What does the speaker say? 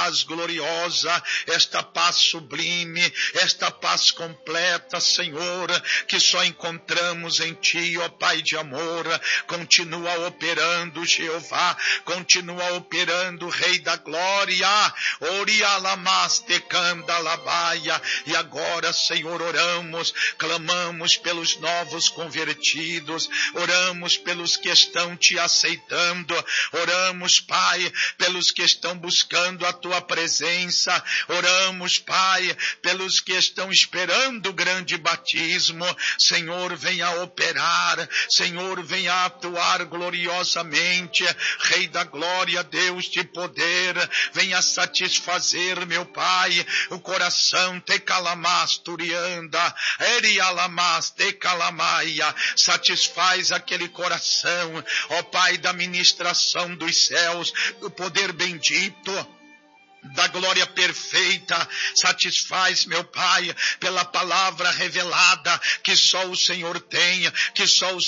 paz gloriosa, esta paz sublime, esta paz completa, Senhor, que só encontramos em Ti, ó Pai de amor. Continua operando, Jeová, continua operando, Rei da glória. E agora, Senhor, oramos, clamamos pelos novos convertidos, oramos pelos que estão Te aceitando, oramos, Pai, pelos que estão buscando a Tua presença, oramos, Pai, pelos que estão esperando o grande batismo. Senhor, venha operar, Senhor, venha atuar gloriosamente, Rei da glória, Deus de poder, venha satisfazer, meu Pai, o coração te calamasturianda, erialamas te calamaia, satisfaz aquele coração, ó Pai da ministração dos céus, o poder bendito da glória perfeita, satisfaz, meu Pai, pela palavra revelada, que só o Senhor tem, que só o